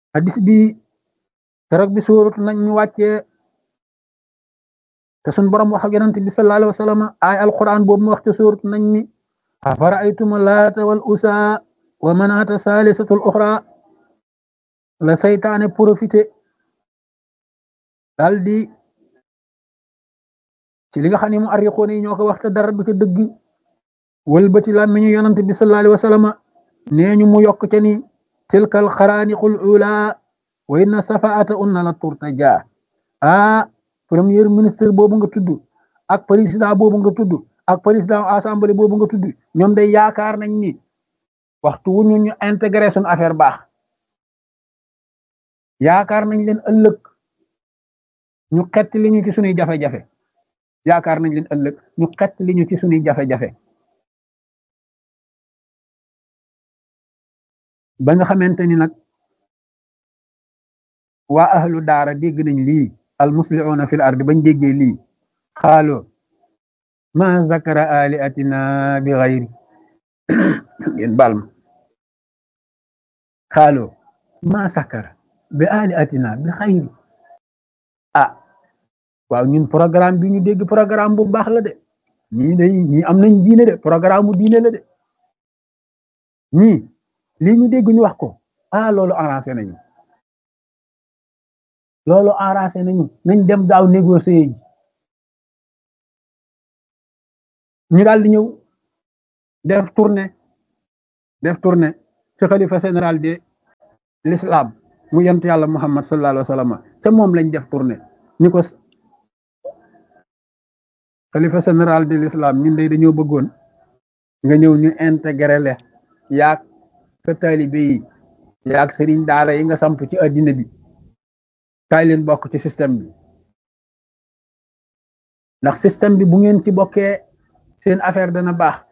hadis bi keroog bi suuratu nañ ñu wàccee te sun borom wax ak yonent bi sallallahu alayhi wa sallam ay alquran boobu mu wax ci suuratu nañ mi afara'aytum laata wal usa wa manaata saalisatul uxra la saytaane profité daal di ci li nga xam ne mu arriqoon yi ñoo ko wax te dara du ca dëgg wëlbati la mi ñu yonent bi sallallahu alayhi wa sallam nee ñu mu yokk ca ni tilkal xaraaniqul ula wa inna safaata unna la turtaja premier ministre boobu nga tudd ak président boobu nga tudd ak président assemblée boobu nga tudd ñoom day yaakaar nañ ni waxtu wu ñu intégré suñu affaire baax yaakaar nañ leen ëllëg ñu xett li ñu ci suñuy jafe-jafe yaakaar nañ leen ëllëg ñu xett li ñu ci suñuy jafe-jafe ba nga xamante ni nag waa ahlu daara dégg nañ lii al muslihuuna fil ardi bañ déggee lii xaalo ma zakara aliatina bi xayri ngeen baal ma xaalo ma zakara bi aliatina bi xayri waaw ñun programme bi ñu dégg programme bu baax la de ñii am nañ diine de programme mu diine la de ñii lii ñu dégg ñu wax ko loolu arrangé nañu nañ dem gaaw négocier ji ñu daal di ñëw def tournée ci xalifa général de l'islam mu yent yàlla muhammad sallallahu alayhi wa sallam te moom lañ def tournée ñu ko xalifa général de l'islam ñun day dañoo bëggoon nga ñëw ñu intégré le yaag sa taalibe yi yaag sëriñ daara yi nga samp ci addina bi kaay leen bokk ci système bi ndax système bi bu ngeen ci bokkee seen affaire dana baax